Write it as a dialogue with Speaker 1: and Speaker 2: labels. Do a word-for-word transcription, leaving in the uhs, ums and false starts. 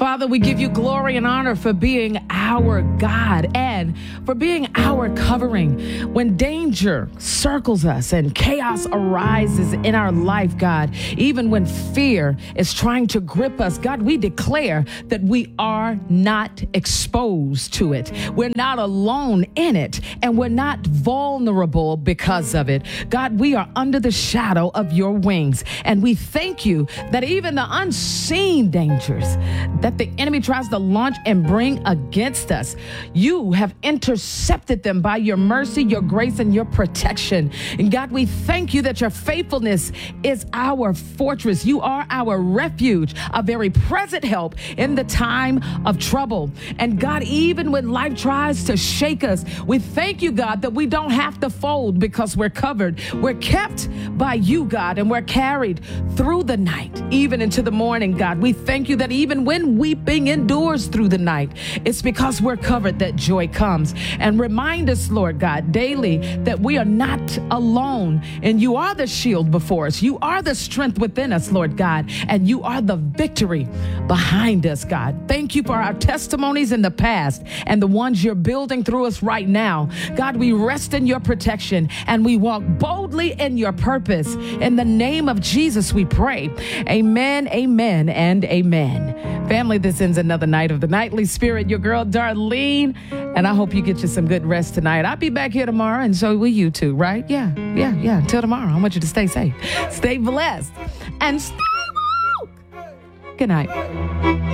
Speaker 1: Father, we give you glory and honor for being our God and for being our covering. When danger circles us and chaos arises in our life, God, even when fear is trying to grip us, God, we declare that we are not exposed to it. We're not alone in it, and we're not vulnerable because of it. God, we are under the shadow of your wings, and we thank you that even the unseen dangers that the enemy tries to launch and bring against us, you have intercepted them by your mercy, your grace, and your protection. And God, we thank you that your faithfulness is our fortress. You are our refuge, a very present help in the time of trouble. And God, even when life tries to shake us, we thank you, God, that we don't have to fold because we're covered. We're kept by you, God, and we're carried through the night, even into the morning, God. We thank you that even when weeping endures through the night, it's because we're covered that joy comes. And remind us, Lord God, daily that we are not alone, and you are the shield before us. You are the strength within us, Lord God, and you are the victory behind us, God. Thank you for our testimonies in the past and the ones you're building through us right now. God, we rest in your protection and we walk boldly in your purpose. In the name of Jesus, we pray. Amen, amen, and amen. Family, this ends another night of the Nightly Spirit. Your girl, Darlene, and I hope you get you some good rest tonight. I'll be back here tomorrow, and so will you too, right? Yeah, yeah, yeah. Until tomorrow, I want you to stay safe, stay blessed, and stay woke. Good night.